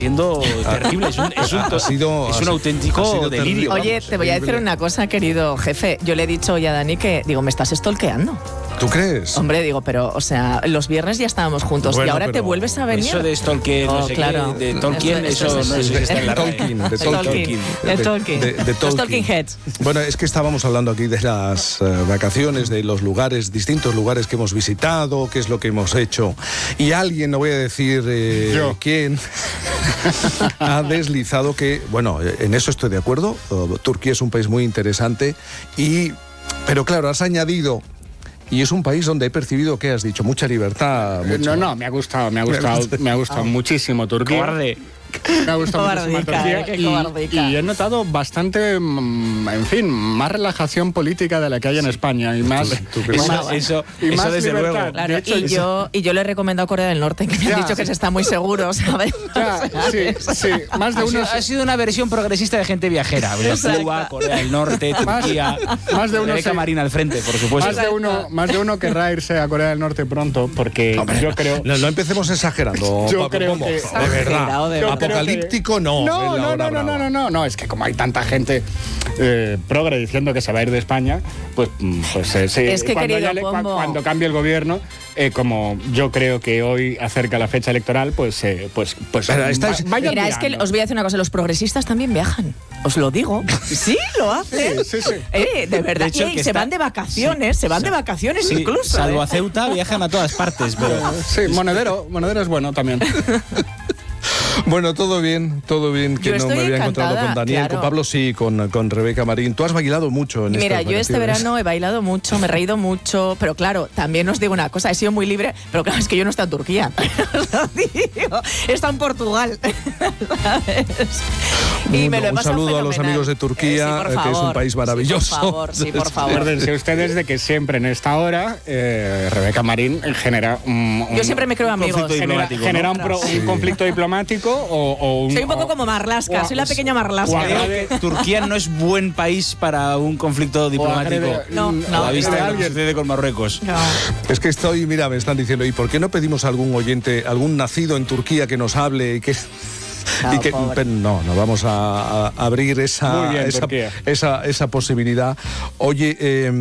siendo terrible, es un auténtico delirio. Oye, vamos. te voy a decir una cosa, querido jefe. Yo le he dicho hoy a Dani que, digo, me estás stalkeando. ¿Tú crees? Hombre, digo, pero, o sea, los viernes ya estábamos juntos y ahora te vuelves a venir. Eso de Tolkien, no sé claro. qué, de Tolkien, eso no sé si está en la Tolkien, RAE. de Tolkien. Los Tolkien Heads. Bueno, es que estábamos hablando aquí de las vacaciones, de los lugares, distintos lugares que hemos visitado, qué es lo que hemos hecho. Y alguien, no voy a decir quién, ha deslizado que, bueno, en eso estoy de acuerdo, Turquía es un país muy interesante, pero claro, has añadido... Y es un país donde he percibido, ¿qué has dicho? Mucha libertad. No, me ha gustado muchísimo Turquía. Cobarde. Me ha gustado muchísimo Turquía y he notado bastante, en fin, más relajación política de la que hay en España y más... Eso desde libertad. luego. Claro, De hecho, y yo le he recomendado Corea del Norte, que me han dicho que se está muy seguro, ¿sabes? Sí, más de uno... Ha sido una versión progresista de gente viajera. Cuba, Corea del Norte, Turquía. Más de uno... Rebeca Marín al frente, por supuesto. Más de uno querrá irse a Corea del Norte pronto, porque yo creo... No empecemos exagerando. Yo creo que... De verdad. Apocalíptico no. No, es que como hay tanta gente progre diciendo que se va a ir de España, pues es que, cuando cambie el gobierno, como yo creo que hoy acerca la fecha electoral, pues vayan. Mira, es que os voy a decir una cosa, los progresistas también viajan, os lo digo. Sí, lo hacen. Sí. De verdad, de hecho, y se van de vacaciones, de vacaciones incluso. Salvo a Ceuta, viajan a todas partes, pero... Sí, Monedero es bueno también. Bueno, todo bien, que no me había encontrado con Daniel, claro. con Pablo sí, con Rebeca Marín. Tú has bailado mucho en Mira, estas yo este vacaciones. verano he bailado mucho, me he reído mucho, pero claro, también os digo una cosa, he sido muy libre, pero claro, es que yo no he estado en Turquía. Os lo digo, he estado en Portugal. ¿Sabes? Y me lo he un pasado saludo a los fenomenal. amigos de Turquía, sí, que es un país maravilloso. Sí, por favor. Acuérdense ustedes de que siempre en esta hora Rebeca Marín genera yo siempre me creo amigos. Conflicto diplomático, genera ¿no? un conflicto diplomático o un... Soy un poco como Marlaska, soy la pequeña Marlaska. Turquía no es buen país para un conflicto diplomático. No. A la vista de lo que alguien. sucede con Marruecos. No. Es que mira, me están diciendo, ¿y por qué no pedimos a algún oyente, algún nacido en Turquía que nos hable y que... No vamos a abrir esa posibilidad. Oye,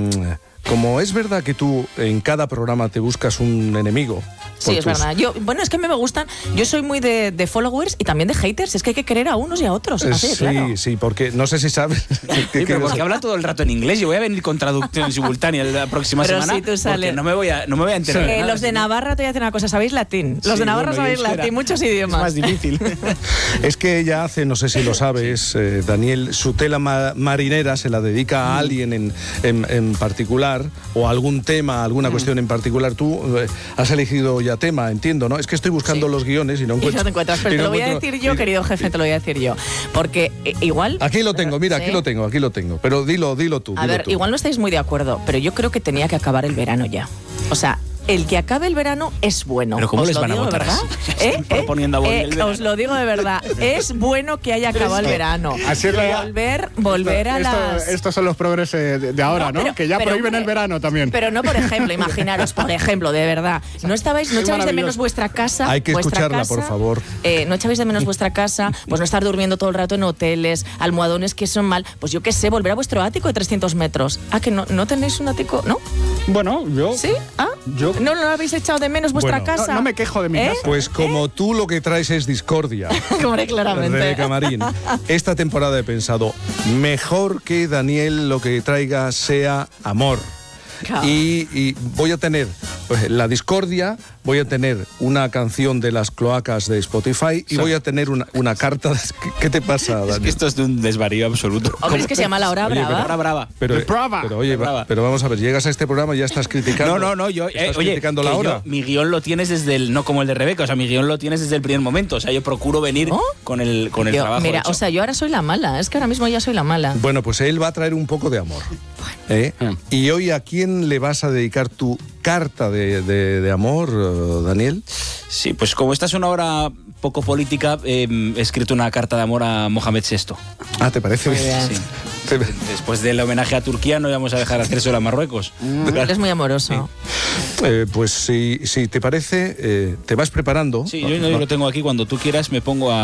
como es verdad que tú en cada programa te buscas un enemigo. Sí, es verdad. Es que a mí me gustan. Yo soy muy de followers y también de haters. Es que hay que querer a unos y a otros. Así de claro. Sí, porque no sé si sabes. Pero porque habla todo el rato en inglés. Yo voy a venir con traducción simultánea la próxima semana. Si tú sales... Porque no me voy a enterar. de nada. Los de Navarra, te voy a decir una cosa. ¿Sabéis latín? Los de Navarra sabéis latín, muchos idiomas. Es más difícil. Es que ella hace, no sé si lo sabes, Daniel, su tela marinera se la dedica a alguien en particular o a algún tema, alguna cuestión en particular. Tú has elegido ya tema, entiendo, ¿no? Es que estoy buscando los guiones y no encuentro. Y no te encuentras, pero te lo voy a decir yo, querido jefe, te lo voy a decir yo. Porque igual... Aquí lo tengo, mira, aquí lo tengo. Pero dilo tú. A ver, igual no estáis muy de acuerdo, pero yo creo que tenía que acabar el verano ya. O sea... El que acabe el verano es bueno. Pero ¿cómo os les van a votar así? Proponiendo a Boni el verano. Os lo digo de verdad. Es bueno que haya acabado el verano. Así es volver a las... Estos son los progreses de ahora, ¿no? Que ya prohíben el verano también. Pero no, por ejemplo, imaginaros, por ejemplo, de verdad. ¿No echabais de menos vuestra casa? Hay que escucharla, por favor. ¿No echabais de menos vuestra casa? Pues no estar durmiendo todo el rato en hoteles, almohadones que son mal. Pues yo qué sé, volver a vuestro ático de 300 metros. ¿Que no tenéis un ático? ¿No? Bueno, yo... ¿Sí? ¿No habéis echado de menos vuestra casa? No me quejo de mi casa. Pues como tú lo que traes es discordia. Hombre, claramente. Rebeca Marín, esta temporada he pensado, mejor que Daniel lo que traiga sea amor. Claro. Y voy a tener la discordia, voy a tener una canción de las cloacas de Spotify y voy a tener una carta. ¿Qué te pasa, Daniel? Es que esto es de un desvarío absoluto. Hombre, es que se llama La Hora Brava. La Hora Brava. Pero oye, brava. pero vamos a ver, llegas a este programa y ya estás criticando. No, yo... ¿Estás criticando la hora? Mi guión lo tienes desde no como el de Rebeca, o sea, mi guión lo tienes desde el primer momento. O sea, yo procuro venir con el trabajo Mira, hecho. o sea, yo ahora soy la mala. Es que ahora mismo ya soy la mala. Bueno, pues él va a traer un poco de amor. Y hoy, ¿a quién le vas a dedicar tu carta de amor, Daniel? Sí, pues como esta es una hora poco política, he escrito una carta de amor a Mohamed VI. Ah, ¿te parece bien? Sí. Después del homenaje a Turquía no íbamos a dejar de hacer eso a Marruecos. Eres muy amoroso. Sí. Pues si te parece, te vas preparando. Sí, yo lo tengo aquí. Cuando tú quieras me pongo a